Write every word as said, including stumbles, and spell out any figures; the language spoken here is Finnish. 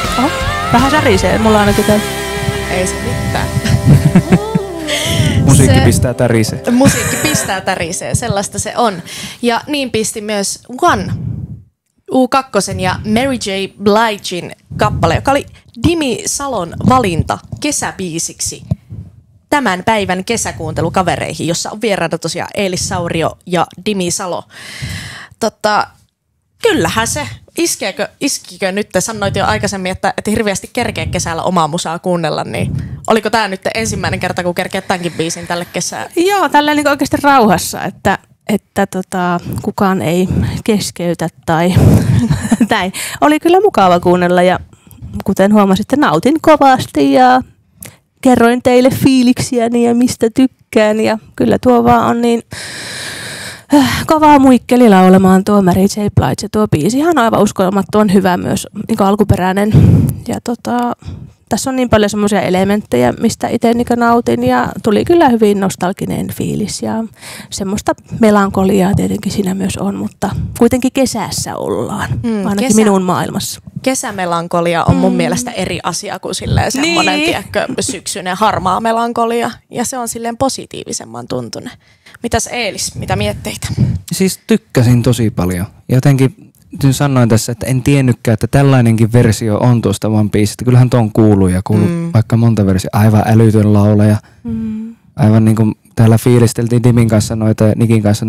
Oho, vähän särisee, mulla ainakin tämän. Ei se mitään. Musiikki se, pistää tärisee. Musiikki pistää tärisee, sellaista se on. Ja niin pisti myös One, U kaksi ja Mary J. Bligein kappale, joka oli Dimi Salon valinta kesäbiisiksi tämän päivän kesäkuuntelukavereihin, jossa on vieraana tosiaan Eelis Saurio ja Dimi Salo. Totta, kyllähän se. Iskeekö, iskikö nyt? Sanoit jo aikaisemmin, että, että hirveästi kerkeä kesällä omaa musaa kuunnella, niin oliko tämä nyt ensimmäinen kerta, kun kerkeät tämänkin biisin tälle kesään? Joo, tällä niin oikeasti rauhassa, että, että tota, kukaan ei keskeytä tai näin. Oli kyllä mukava kuunnella ja kuten huomasitte, nautin kovasti ja kerroin teille fiiliksiäni ja mistä tykkään ja kyllä tuo vaan on niin äh, kovaa muikkeli laulemaan tuo Mary J. Blige ja tuo biisihan on aivan uskomattoman hyvä myös niin alkuperäinen ja tota, tässä on niin paljon semmoisia elementtejä, mistä itse niin nautin ja tuli kyllä hyvin nostalginen fiilis ja semmoista melankoliaa tietenkin siinä myös on, mutta kuitenkin kesässä ollaan, mm, ainakin kesä. minun maailmassa. Kesämelankolia on mun mm. mielestä eri asia kuin silleen semmoinen, niin. tiedätkö, syksyinen harmaa melankolia ja se on silleen positiivisemman tuntunen. Mitäs Eelis, mitä mietteitä? Siis tykkäsin tosi paljon. Jotenkin sanoin tässä, että en tiennytkään, että tällainenkin versio on tuosta One Piecesta. Kyllähän tuon kuuluu ja kuuluu mm. vaikka monta versiota. Aivan älytön laulaja. Mm. Aivan niin kuin täällä fiilisteltiin Dimin kanssa noita ja Nikin kanssa